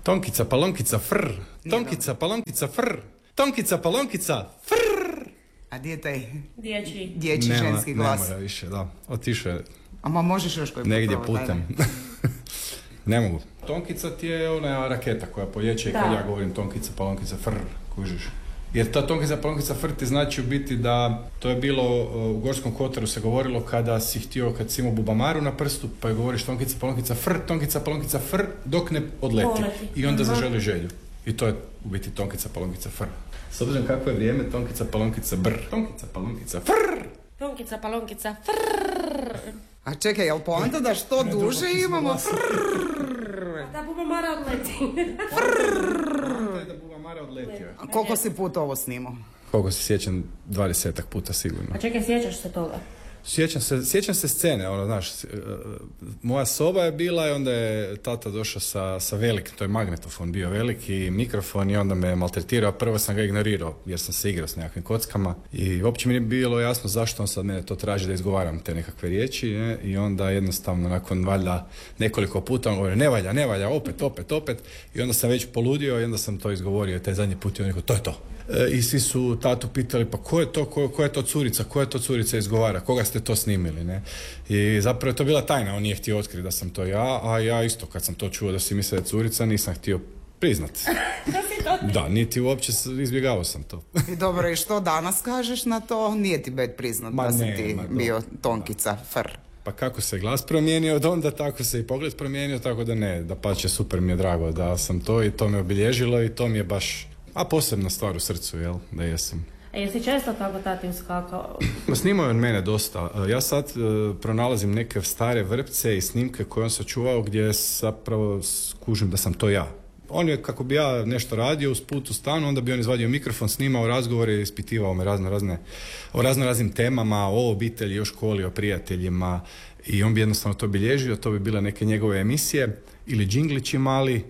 Tonkica, palonkica, frr. Tonkica, palonkica, frr. Tonkica, palonkica, frr. A gdje je taj Dječji ženski glas? Ne mora više, da. Otišao je Ama možeš još koji negdje putem. Ne mogu. Tonkica ti je ona raketa koja polječe i kad ja govorim tonkica, palonkica, frr, kužiš. Jer ta tonkica, palonkica, frr ti znači u biti da to je bilo u Gorskom Kotaru se govorilo kada si htio, kad si imao bubamaru na prstu, pa je govoriš tonkica, palonkica, frr, dok ne odleti. I onda zaželi želju. I to je u biti tonkica, palonkica, frr. S obzirom kako je vrijeme, tonkica, palonkica, brr. Tonkica, palonkica, frr. Tonkica, palonkica, frrrr. A čekaj, jel poanta da što duže imamo frrrr? Da bubamara odleti. Frrrr. Da bubamara odletio. A koliko si puta ovo snimao? Koliko se sjećam, 20-ak puta sigurno. A čekaj, sjećaš se toga? Sjećam se scene, ono, znaš, moja soba je bila i onda je tata došao sa velikim, to je magnetofon bio veliki, mikrofon i onda me maltretirao, prvo sam ga ignorirao jer sam se igrao s nekakvim kockama i uopće mi nije bilo jasno zašto on sad mene to traži da izgovaram te nekakve riječi, ne? I onda jednostavno nakon valjda nekoliko puta on govori ne valja, opet i onda sam već poludio i onda sam to izgovorio taj zadnji put i on rekao to je to. I svi su tatu pitali pa ko je to curica izgovara, koga ste to snimili, ne? I zapravo je to bila tajna, on nije htio otkriti da sam to ja, a ja isto kad sam to čuo da si misle da je curica nisam htio priznati. Da, niti uopće izbjegavao sam to. I dobro, i što danas kažeš na to? Nije ti bet priznat da si ti bio tonkica, frr. Pa kako se glas promijenio od onda, tako se i pogled promijenio, tako da ne, dapače, super mi je drago da sam to i to me obilježilo i to mi je baš posebna stvar u srcu, jel, da jesam. Jesi često tako tati uskakao? Snimao je od mene dosta. Ja sad pronalazim neke stare vrpce i snimke koje on sačuvao gdje zapravo skužim da sam to ja. On je, kako bi ja nešto radio usput u stanu, onda bi on izvadio mikrofon, snimao razgovore i ispitivao me o raznim temama, o obitelji, o školi, o prijateljima i on bi jednostavno to bilježio, to bi bile neke njegove emisije ili džinglići mali.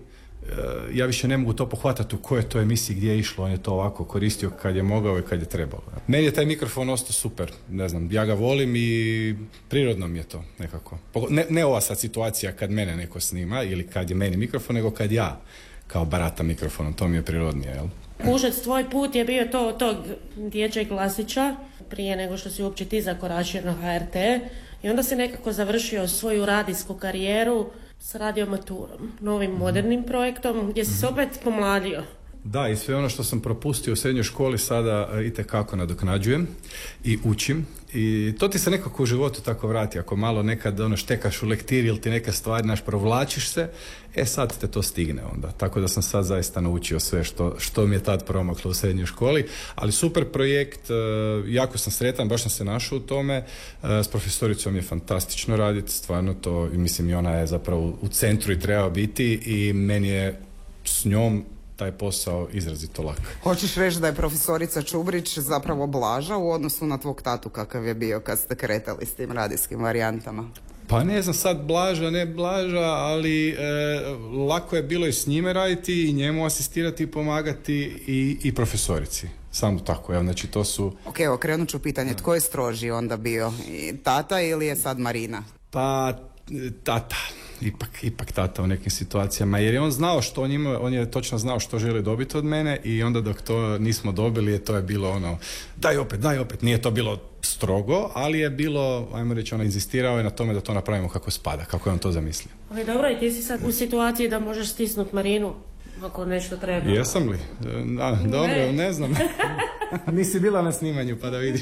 Ja više ne mogu to pohvatati u kojoj to emisiji gdje je išlo, on je to ovako koristio kad je mogao i kad je trebalo. Meni je taj mikrofon ostao super, ne znam, ja ga volim i prirodno mi je to nekako. Ne ova sad situacija kad mene neko snima ili kad je meni mikrofon, nego kad ja kao baratam mikrofonom, to mi je prirodnije, jel? Kužec, tvoj put je bio to od tog dječjeg glasića prije nego što si uopće ti zakoračio na HRT i onda si nekako završio svoju radijsku karijeru s radiomaturom, novim modernim projektom gdje si se opet pomladio. Da, i sve ono što sam propustio u srednjoj školi sada itekako nadoknađujem i učim i to ti se nekako u životu tako vrati, ako malo nekad štekaš u lektiri ili ti neke stvari provlačiš se, sad te to stigne onda, tako da sam sad zaista naučio sve što mi je tad promaklo u srednjoj školi, ali super projekt, jako sam sretan, baš sam se našao u tome, s profesoricom je fantastično raditi, stvarno to, mislim i ona je zapravo u centru i treba biti i meni je s njom taj posao izrazito lak. Hoćeš reći da je profesorica Čubrić zapravo blaža u odnosu na tvog tatu kakav je bio kad ste kretali s tim radijskim varijantama? Pa ne znam sad ne blaža, ali lako je bilo i s njime raditi i njemu asistirati i pomagati i profesorici. Samo tako, znači to su... Ok, okrenut ću pitanje, tko je stroži onda bio? Tata ili je sad Marina? Pa tata. Ipak tata u nekim situacijama, jer je on znao što on je točno znao što želi dobiti od mene i onda dok to nismo dobili, to je bilo daj opet, nije to bilo strogo, ali je bilo, ajmo reći, inzistirao je na tome da to napravimo kako spada, kako je on to zamislio. Ali dobro, i ti si sad u situaciji da možeš stisnuti Marinu ako nešto treba. Jesam li? Dobro, ne znam. Nisi bila na snimanju pa da vidiš.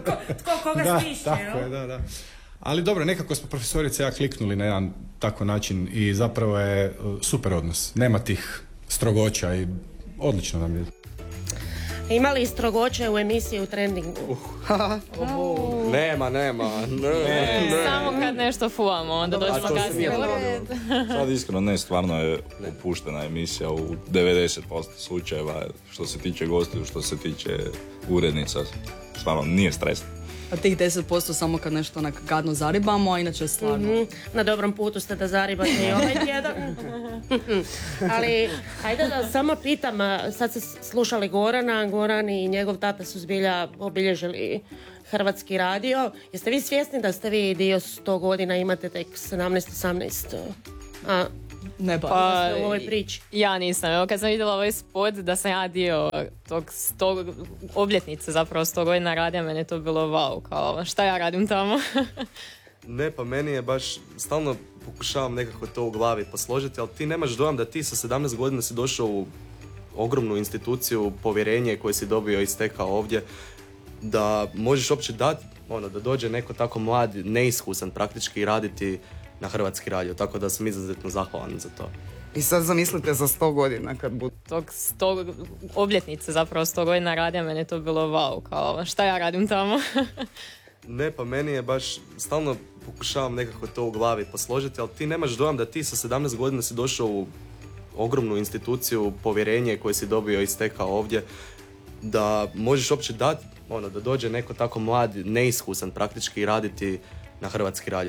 Koga stišće, tako je, da. Ali dobro, nekako smo profesorice ja kliknuli na jedan tako način i zapravo je super odnos. Nema tih strogoća i odlično nam je. Ima li strogoće u emisiji u Trendingu? Nema. Samo kad nešto fuamo, onda dođemo kasnije. Sad iskreno stvarno je opuštena emisija u 90% slučajeva što se tiče gostiju, što se tiče urednica. Stvarno nije stresno. A tih 10% samo kad nešto onak gadno zaribamo, a inače stvarno. Na dobrom putu ste da zaribate i ovaj tjedan. Ali, hajde da samo pitam, sad ste slušali Goran i njegov tata su zbilja obilježili Hrvatski radio. Jeste vi svjesni da ste vi dio 100 godina, imate tek 17-18? Ne baš. Pa, u ovoj priči. Ja nisam. Evo kad sam vidjela ovaj spot da sam ja dio tog 100 obljetnice zapravo 100 godina radija, meni je to bilo wow, kao šta ja radim tamo. Ne, pa meni je baš, stalno pokušavam nekako to u glavi posložiti, ali ti nemaš dojam da ti sa 17 godina si došao u ogromnu instituciju, povjerenje koje si dobio i stekao ovdje, da možeš uopće dati, da dođe neko tako mlad, neiskusan praktički raditi na Hrvatski radio, tako da sam izuzetno zahvalan za to. I sad zamislite za 100 godina kad budu. Tog 100 obljetnice zapravo 100 godina radija, meni je to bilo wow, kao šta ja radim tamo. Ne, pa meni je baš, stalno pokušavam nekako to u glavi posložiti, ali ti nemaš dojam da ti sa 17 godina si došao u ogromnu instituciju, povjerenje koje si dobio i stekao ovdje, da možeš uopće dati, da dođe neko tako mlad, neiskusan praktički raditi na Hrvatski radio.